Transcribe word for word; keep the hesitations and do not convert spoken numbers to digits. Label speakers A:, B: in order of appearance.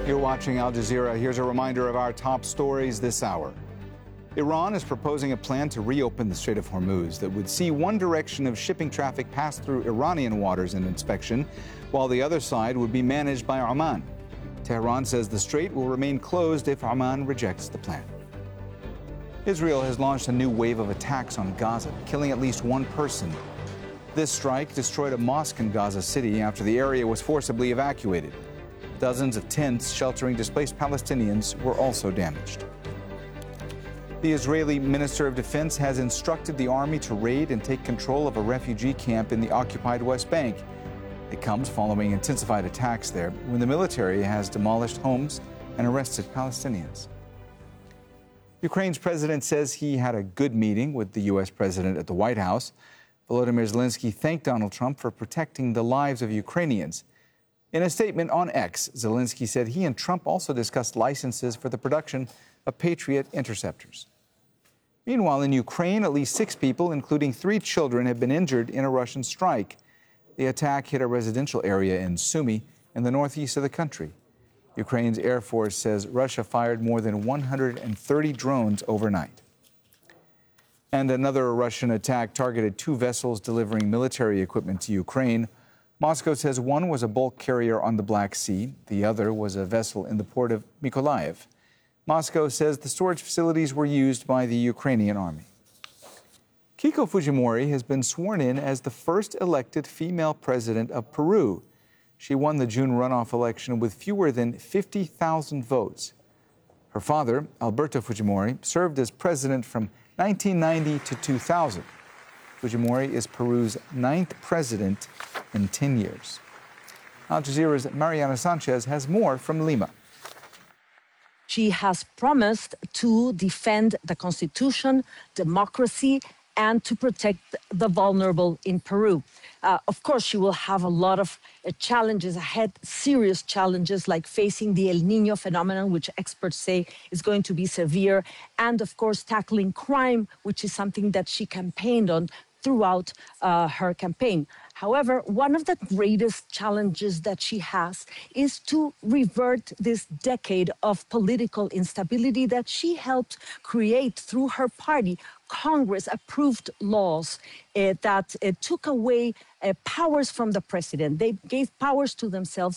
A: You're watching Al Jazeera. Here's a reminder of our top stories this hour. Iran is proposing a plan to reopen the Strait of Hormuz that would see one direction of shipping traffic pass through Iranian waters in inspection, while the other side would be managed by Oman. Tehran says the strait will remain closed if Oman rejects the plan. Israel has launched a new wave of attacks on Gaza, killing at least one person. This strike destroyed a mosque in Gaza City after the area was forcibly evacuated. Dozens of tents sheltering displaced Palestinians were also damaged. The Israeli Minister of Defense has instructed the army to raid and take control of a refugee camp in the occupied West Bank. It comes following intensified attacks there when the military has demolished homes and arrested Palestinians. Ukraine's president says he had a good meeting with the U S president at the White House. Volodymyr Zelensky thanked Donald Trump for protecting the lives of Ukrainians. In a statement on X, Zelensky said he and Trump also discussed licenses for the production of Patriot interceptors. Meanwhile, in Ukraine, at least six people, including three children, have been injured in a Russian strike. The attack hit a residential area in Sumy in the northeast of the country. Ukraine's Air Force says Russia fired more than one hundred thirty drones overnight. And another Russian attack targeted two vessels delivering military equipment to Ukraine. Moscow says one was a bulk carrier on the Black Sea. The other was a vessel in the port of Mykolaiv. Moscow says the storage facilities were used by the Ukrainian army. Keiko Fujimori has been sworn in as the first elected female president of Peru. She won the June runoff election with fewer than fifty thousand votes. Her father, Alberto Fujimori, served as president from nineteen ninety to two thousand. Fujimori is Peru's ninth president in ten years. Al Jazeera's Mariana Sanchez has more from Lima.
B: She has promised to defend the Constitution, democracy, and to protect the vulnerable in Peru. Uh, of course, she will have a lot of uh, challenges ahead, serious challenges like facing the El Niño phenomenon, which experts say is going to be severe, and of course, tackling crime, which is something that she campaigned on throughout uh, her campaign. However, one of the greatest challenges that she has is to revert this decade of political instability that she helped create through her party. Congress approved laws uh, that uh, took away uh, powers from the president. They gave powers to themselves